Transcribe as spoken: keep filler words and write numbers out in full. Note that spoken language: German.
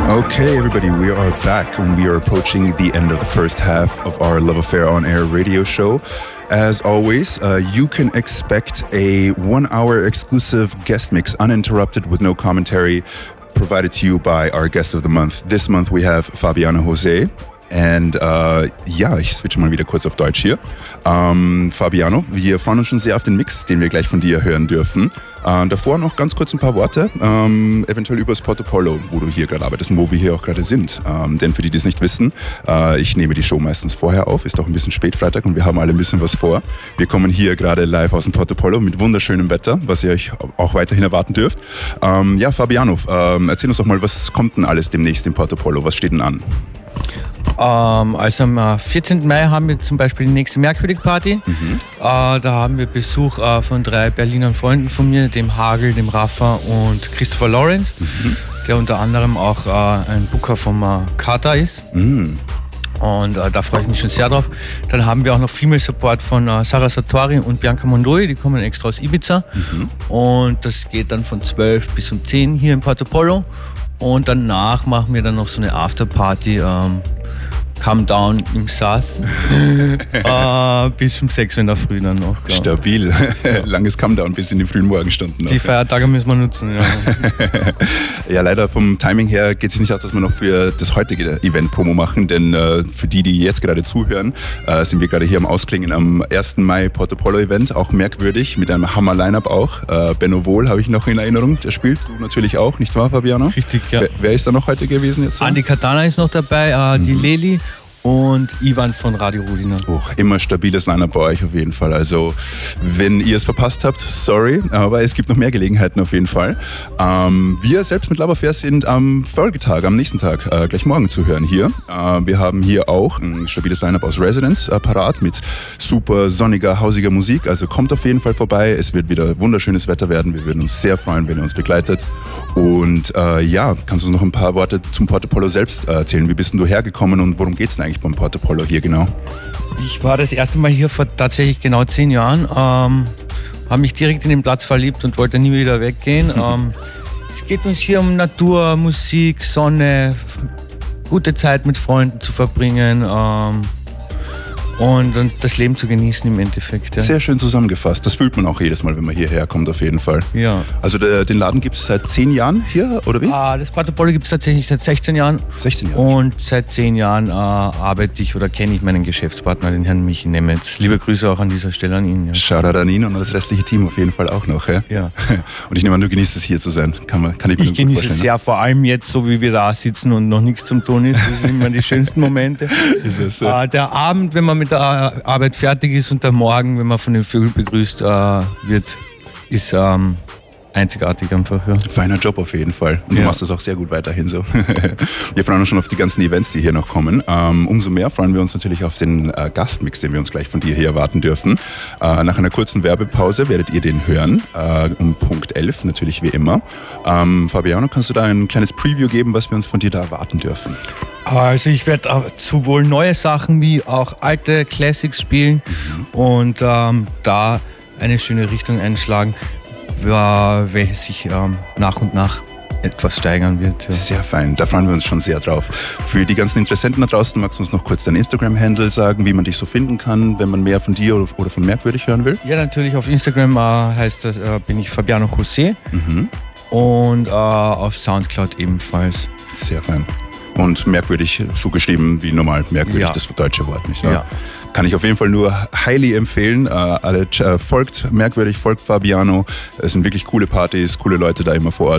Okay, everybody, we are back and we are approaching the end of the first half of our Love Affair on Air radio show. As always, uh, you can expect a one-hour exclusive guest mix, uninterrupted with no commentary, provided to you by our guest of the month. This month we have Fabiano José. Und äh, ja, ich switche mal wieder kurz auf Deutsch hier. Ähm, Fabiano, wir freuen uns schon sehr auf den Mix, den wir gleich von dir hören dürfen. Äh, davor noch ganz kurz ein paar Worte, ähm, eventuell über das Porto Polo, wo du hier gerade arbeitest und wo wir hier auch gerade sind. Ähm, denn für die, die es nicht wissen, äh, ich nehme die Show meistens vorher auf, ist doch ein bisschen spät Freitag und wir haben alle ein bisschen was vor. Wir kommen hier gerade live aus dem Porto Polo mit wunderschönem Wetter, was ihr euch auch weiterhin erwarten dürft. Ähm, ja, Fabiano, ähm, erzähl uns doch mal, was kommt denn alles demnächst im Porto Polo? Was steht denn an? Ähm, also am vierzehnten Mai haben wir zum Beispiel die nächste Merkwürdig-Party. Mhm. Äh, da haben wir Besuch äh, von drei Berliner Freunden von mir, dem Hagel, dem Rafa und Christopher Lawrence, mhm. der unter anderem auch äh, ein Booker vom äh, Kata ist. Mhm. Und äh, da freue ich mich schon sehr drauf. Dann haben wir auch noch Female Support von äh, Sarah Satori und Bianca Mondoi, die kommen extra aus Ibiza. Mhm. Und das geht dann von zwölf bis um zehn hier im Porto Polo. Und danach machen wir dann noch so eine Afterparty, ähm, Come Down im S A S, äh, bis um sechs Uhr in der Früh dann noch. Ja. Stabil, ja. Langes Come Down bis in die frühen Morgenstunden. Die Feiertage müssen wir nutzen, ja. Ja, leider vom Timing her geht es nicht aus, dass wir noch für das heutige Event Promo machen, denn äh, für die, die jetzt gerade zuhören, äh, sind wir gerade hier am Ausklingen am ersten Mai Porto Polo Event, auch merkwürdig, mit einem Hammer-Line-Up auch. Äh, Benno Wohl habe ich noch in Erinnerung, der spielt du natürlich auch, nicht wahr, Fabiano? Richtig, ja. Wer, wer ist da noch heute gewesen jetzt? Andi Katana ist noch dabei, äh, mhm. die Leli. Und Ivan von Radio Rudina. Oh, immer stabiles Line-Up bei euch auf jeden Fall. Also wenn ihr es verpasst habt, sorry, aber es gibt noch mehr Gelegenheiten auf jeden Fall. Ähm, wir selbst mit Love Affair sind am Folgetag, am nächsten Tag, äh, gleich morgen zu hören hier. Äh, wir haben hier auch ein stabiles Line-Up aus Residence äh, parat mit super sonniger, hausiger Musik. Also kommt auf jeden Fall vorbei. Es wird wieder wunderschönes Wetter werden. Wir würden uns sehr freuen, wenn ihr uns begleitet. Und äh, ja, kannst du uns noch ein paar Worte zum Porto Polo selbst äh, erzählen? Wie bist denn du hergekommen und worum geht's denn eigentlich beim Porto Polo hier genau? Ich war das erste Mal hier vor tatsächlich genau zehn Jahren, ähm, habe mich direkt in den Platz verliebt und wollte nie wieder weggehen. ähm, es geht uns hier um Natur, Musik, Sonne, gute Zeit mit Freunden zu verbringen. Ähm, Und, und das Leben zu genießen im Endeffekt. Ja. Sehr schön zusammengefasst. Das fühlt man auch jedes Mal, wenn man hierher kommt, auf jeden Fall. Ja. Also der, den Laden gibt es seit zehn Jahren hier, oder wie? Ah, das Porto Polo gibt es tatsächlich seit sechzehn Jahren. sechzehn Jahre. Und seit zehn Jahren äh, arbeite ich oder kenne ich meinen Geschäftspartner, den Herrn Michi Nemetz. Liebe Grüße auch an dieser Stelle an ihn. Ja. Shoutout an ihn und an das restliche Team auf jeden Fall auch noch. Ja. ja. Und ich nehme an, du genießt es hier zu sein. Kann, man, kann ich mir ich genieße es sehr, vor allem jetzt, so wie wir da sitzen und noch nichts zum tun ist. Das sind immer die schönsten Momente. Ist es so? äh, der Abend, wenn man mit der Arbeit fertig ist und der Morgen, wenn man von den Vögeln begrüßt äh, wird, ist ähm, einzigartig einfach. Ja. Feiner Job auf jeden Fall. Und du ja. machst das auch sehr gut weiterhin so. Wir freuen uns schon auf die ganzen Events, die hier noch kommen. Ähm, umso mehr freuen wir uns natürlich auf den äh, Gastmix, den wir uns gleich von dir hier erwarten dürfen. Äh, nach einer kurzen Werbepause werdet ihr den hören, äh, um Punkt elf, natürlich wie immer. Ähm, Fabiano, kannst du da ein kleines Preview geben, was wir uns von dir da erwarten dürfen? Also ich werde sowohl neue Sachen wie auch alte Classics spielen mhm. und ähm, da eine schöne Richtung einschlagen, welche sich ähm, nach und nach etwas steigern wird. Ja. Sehr fein, da freuen wir uns schon sehr drauf. Für die ganzen Interessenten da draußen, magst du uns noch kurz dein Instagram-Handle sagen, wie man dich so finden kann, wenn man mehr von dir oder, oder von Merkwürdig hören will? Ja, natürlich auf Instagram äh, heißt das, äh, bin ich Fabiano José mhm. und äh, auf Soundcloud ebenfalls. Sehr fein. Und Merkwürdig so geschrieben wie normal, Merkwürdig, ja. das deutsche Wort nicht. Ne? Ja. Kann ich auf jeden Fall nur highly empfehlen. Äh, alle äh, folgt Merkwürdig, folgt Fabiano. Es sind wirklich coole Partys, coole Leute da immer vor Ort.